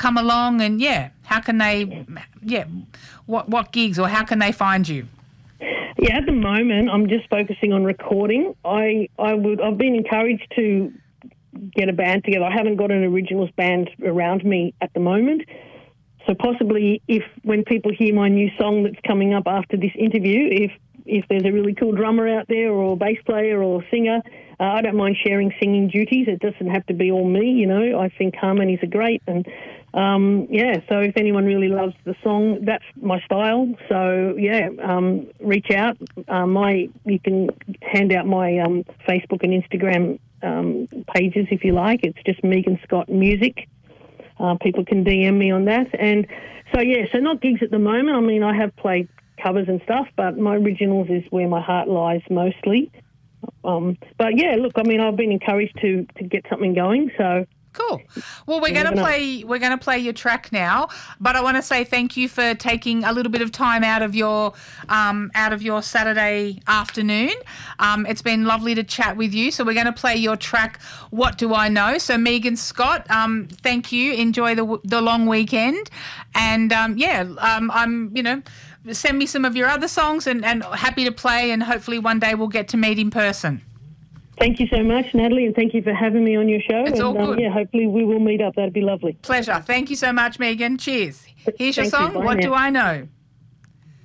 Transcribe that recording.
come along, and how can they, what gigs or how can they find you? Yeah, at the moment, I'm just focusing on recording. I've been encouraged to get a band together. I haven't got an originals band around me at the moment. So possibly when people hear my new song that's coming up after this interview, if there's a really cool drummer out there or a bass player or a singer, I don't mind sharing singing duties. It doesn't have to be all me, I think harmonies are great. And, so if anyone really loves the song, that's my style. So, reach out. You can hand out my Facebook and Instagram pages if you like. It's just Megan Scott Music. People can DM me on that. And so not gigs at the moment. I mean, I have played covers and stuff, but my originals is where my heart lies mostly. But look, I mean, I've been encouraged to get something going, so. Cool. Well, we're going to play your track now, but I want to say thank you for taking a little bit of time out of your Saturday afternoon. It's been lovely to chat with you. So we're going to play your track, What Do I Know? So Megan Scott, thank you. Enjoy the long weekend, and send me some of your other songs, and happy to play, and hopefully one day we'll get to meet in person. Thank you so much, Natalie, and thank you for having me on your show. It's all good. Hopefully we will meet up. That'd be lovely. Pleasure. Thank you so much, Megan. Cheers. Here's your song, Bye What now. Do I Know?